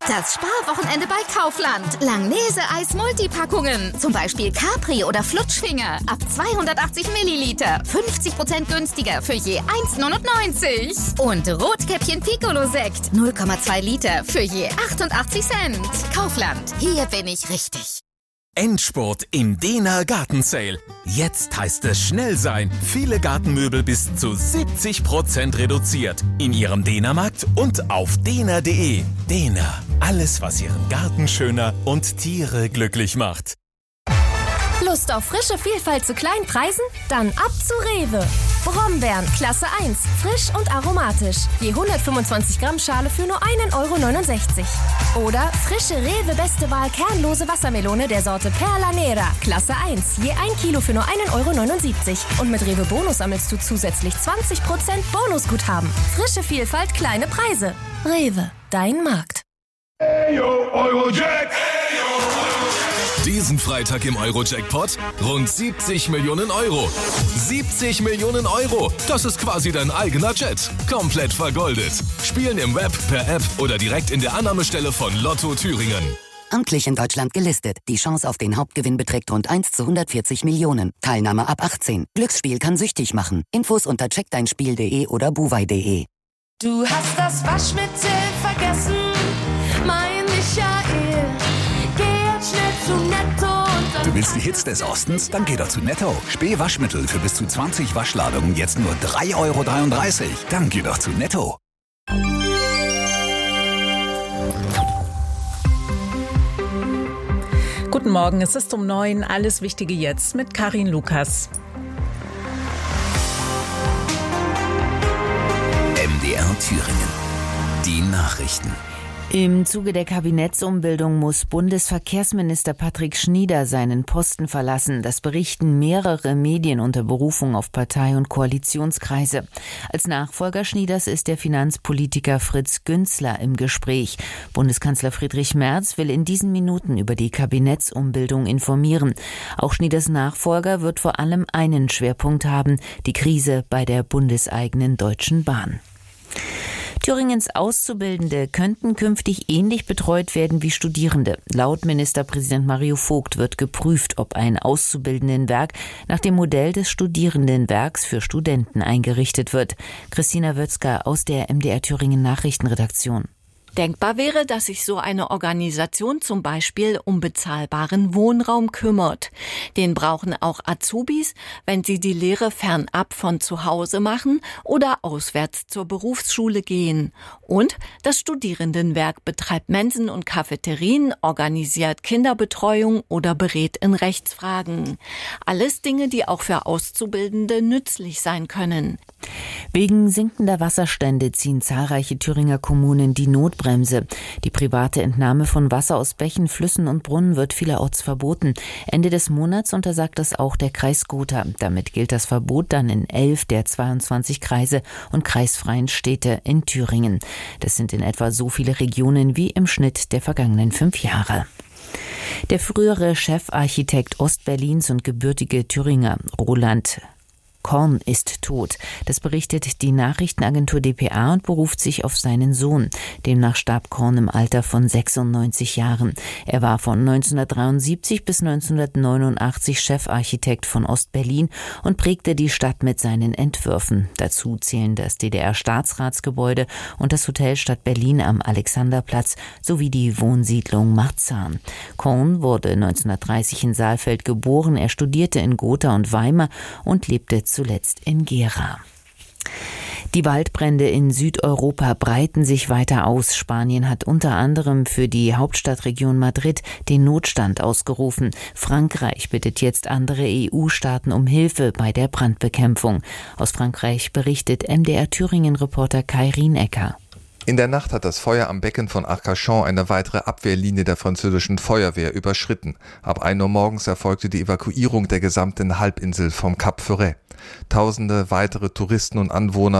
Das Sparwochenende bei Kaufland. Langnese-Eis Multipackungen. Zum Beispiel Capri oder Flutschfinger. Ab 280 Milliliter. 50% günstiger für je 1,99. Und Rotkäppchen Piccolo-Sekt. 0,2 Liter für je 88 Cent. Kaufland. Hier bin ich richtig. Endspurt im Dehner Gartensale. Jetzt heißt es schnell sein. Viele Gartenmöbel bis zu 70% reduziert. In Ihrem Dehnermarkt und auf dehner.de. Dehner. Alles, was Ihren Garten schöner und Tiere glücklich macht. Lust auf frische Vielfalt zu kleinen Preisen? Dann ab zu Rewe. Brombeeren, Klasse 1, frisch und aromatisch. Je 125 Gramm Schale für nur 1,69 €. Oder frische Rewe Beste Wahl kernlose Wassermelone der Sorte Perla Nera, Klasse 1, je 1 Kilo für nur 1,79 €. Und mit Rewe Bonus sammelst du zusätzlich 20% Bonusguthaben. Frische Vielfalt, kleine Preise. Rewe, dein Markt. Eyo, Eurojack! Diesen Freitag im Euro-Jackpot rund 70 Millionen Euro. 70 Millionen Euro! Das ist quasi dein eigener Jet. Komplett vergoldet. Spielen im Web, per App oder direkt in der Annahmestelle von Lotto Thüringen. Amtlich in Deutschland gelistet. Die Chance auf den Hauptgewinn beträgt rund 1 zu 140 Millionen. Teilnahme ab 18. Glücksspiel kann süchtig machen. Infos unter checkdeinspiel.de oder buwei.de. Du hast das Waschmittel vergessen, mein Michael. Geh jetzt schnell zu Netto und dann... Du willst die Hits des Ostens? Dann geh doch zu Netto. Späh-Waschmittel für bis zu 20 Waschladungen jetzt nur 3,33 €. Dann geh doch zu Netto. Guten Morgen, es ist um 9, alles Wichtige jetzt mit Karin Lukas. MDR Thüringen. Die Nachrichten. Im Zuge der Kabinettsumbildung muss Bundesverkehrsminister Patrick Schnieder seinen Posten verlassen. Das berichten mehrere Medien unter Berufung auf Partei- und Koalitionskreise. Als Nachfolger Schnieders ist der Finanzpolitiker Fritz Günzler im Gespräch. Bundeskanzler Friedrich Merz will in diesen Minuten über die Kabinettsumbildung informieren. Auch Schnieders Nachfolger wird vor allem einen Schwerpunkt haben: die Krise bei der bundeseigenen Deutschen Bahn. Thüringens Auszubildende könnten künftig ähnlich betreut werden wie Studierende. Laut Ministerpräsident Mario Vogt wird geprüft, ob ein Auszubildendenwerk nach dem Modell des Studierendenwerks für Studenten eingerichtet wird. Christina Wötzger aus der MDR Thüringen Nachrichtenredaktion. Denkbar wäre, dass sich so eine Organisation zum Beispiel um bezahlbaren Wohnraum kümmert. Den brauchen auch Azubis, wenn sie die Lehre fernab von zu Hause machen oder auswärts zur Berufsschule gehen. Und das Studierendenwerk betreibt Mensen und Cafeterien, organisiert Kinderbetreuung oder berät in Rechtsfragen. Alles Dinge, die auch für Auszubildende nützlich sein können. Wegen sinkender Wasserstände ziehen zahlreiche Thüringer Kommunen die Notbremse. Die private Entnahme von Wasser aus Bächen, Flüssen und Brunnen wird vielerorts verboten. Ende des Monats untersagt das auch der Kreis Gotha. Damit gilt das Verbot dann in 11 der 22 Kreise und kreisfreien Städte in Thüringen. Das sind in etwa so viele Regionen wie im Schnitt der vergangenen 5 Jahre. Der frühere Chefarchitekt Ostberlins und gebürtige Thüringer Roland Korn ist tot. Das berichtet die Nachrichtenagentur dpa und beruft sich auf seinen Sohn. Demnach starb Korn im Alter von 96 Jahren. Er war von 1973 bis 1989 Chefarchitekt von Ostberlin und prägte die Stadt mit seinen Entwürfen. Dazu zählen das DDR-Staatsratsgebäude und das Hotel Stadt Berlin am Alexanderplatz sowie die Wohnsiedlung Marzahn. Korn wurde 1930 in Saalfeld geboren. Er studierte in Gotha und Weimar und lebte zuletzt in Gera. Die Waldbrände in Südeuropa breiten sich weiter aus. Spanien hat unter anderem für die Hauptstadtregion Madrid den Notstand ausgerufen. Frankreich bittet jetzt andere EU-Staaten um Hilfe bei der Brandbekämpfung. Aus Frankreich berichtet MDR Thüringen-Reporter Kai Rienecker. In der Nacht hat das Feuer am Becken von Arcachon eine weitere Abwehrlinie der französischen Feuerwehr überschritten. Ab 1 Uhr morgens erfolgte die Evakuierung der gesamten Halbinsel vom Cap Ferret. Tausende weitere Touristen und Anwohner